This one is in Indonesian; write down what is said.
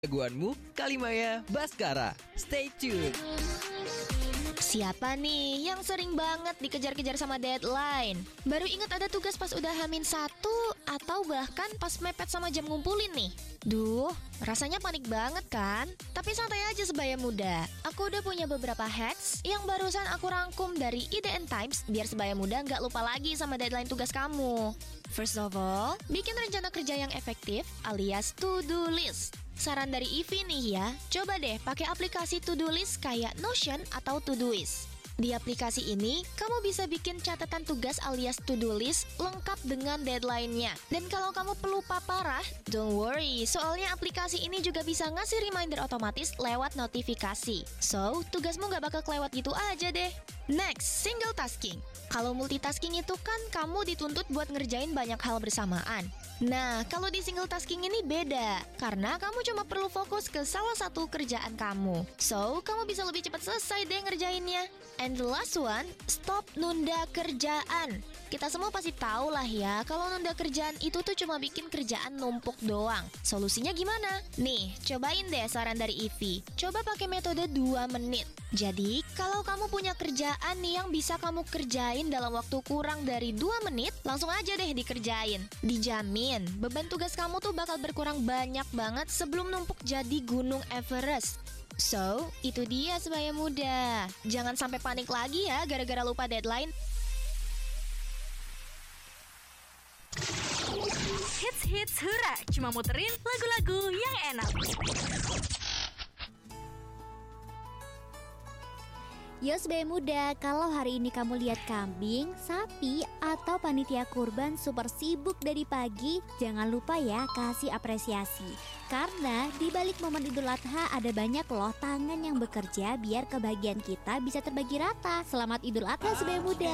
Jagoanmu Kalimaya Baskara. Stay tune. Siapa nih yang sering banget dikejar-kejar sama deadline? Baru ingat ada tugas pas udah H-1 atau bahkan pas mepet sama jam ngumpulin nih. Duh, rasanya panik banget kan? Tapi santai aja sebaya muda. Aku udah punya beberapa hacks yang barusan aku rangkum dari IDN Times biar sebaya muda nggak lupa lagi sama deadline tugas kamu. First of all, bikin rencana kerja yang efektif alias to-do list. Saran dari Ivy nih ya, coba deh pakai aplikasi to-do list kayak Notion atau Todoist. Di aplikasi ini, kamu bisa bikin catatan tugas alias to-do list lengkap dengan deadline-nya. Dan kalau kamu pelupa parah, don't worry, soalnya aplikasi ini juga bisa ngasih reminder otomatis lewat notifikasi. So, tugasmu gak bakal kelewat gitu aja deh. Next, single tasking. Kalau multitasking itu kan kamu dituntut buat ngerjain banyak hal bersamaan. Nah, kalau di single tasking ini beda, karena kamu cuma perlu fokus ke salah satu kerjaan kamu. So, kamu bisa lebih cepat selesai deh ngerjainnya. And the last one, stop nunda kerjaan. Kita semua pasti tahu lah ya, kalau nunda kerjaan itu tuh cuma bikin kerjaan numpuk doang. Solusinya gimana? Nih, cobain deh saran dari Ivy. Coba pakai metode 2 menit. Jadi, kalau kamu punya kerjaan nih yang bisa kamu kerjain dalam waktu kurang dari 2 menit, langsung aja deh dikerjain. Dijamin, beban tugas kamu tuh bakal berkurang banyak banget sebelum numpuk jadi gunung Everest. So, itu dia sebaya muda. Jangan sampai panik lagi ya gara-gara lupa deadline. Hits hura, cuma muterin lagu-lagu yang enak. Yo sebaya muda, kalau hari ini kamu lihat kambing, sapi, atau panitia kurban super sibuk dari pagi, jangan lupa ya kasih apresiasi. Karena di balik momen Idul Adha ada banyak loh tangan yang bekerja biar kebahagiaan kita bisa terbagi rata. Selamat Idul Adha sebaya muda.